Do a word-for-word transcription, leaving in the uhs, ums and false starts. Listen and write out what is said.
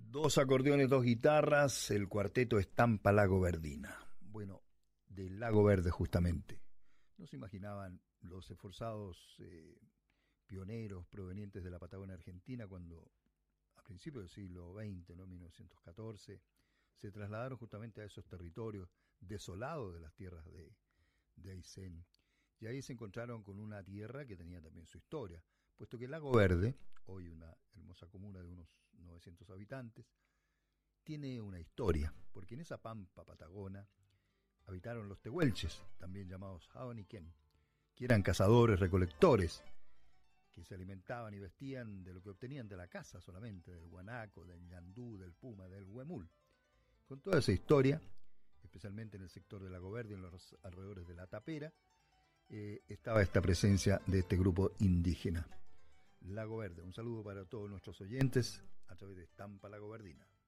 Dos acordeones, dos guitarras, el cuarteto Estampa Lago Verdina. Bueno, del Lago Verde justamente. No se imaginaban los esforzados eh, pioneros provenientes de la Patagonia Argentina cuando a principios del siglo veinte, ¿no? mil novecientos catorce, se trasladaron justamente a esos territorios desolados de las tierras de, de Aysén. Y ahí se encontraron con una tierra que tenía también su historia, puesto que el Lago Verde, hoy una hermosa comuna de unos novecientos habitantes, tiene una historia, porque en esa pampa patagona habitaron los tehuelches, también llamados Jaoniquén, que eran cazadores, recolectores, que se alimentaban y vestían de lo que obtenían de la caza solamente, del guanaco, del ñandú, del puma, del huemul. Con toda esa historia, especialmente en el sector del Lago Verde y en los alrededores de la Tapera, eh, estaba esta presencia de este grupo indígena. Lago Verde, un saludo para todos nuestros oyentes a través de Estampa Lago Verdina.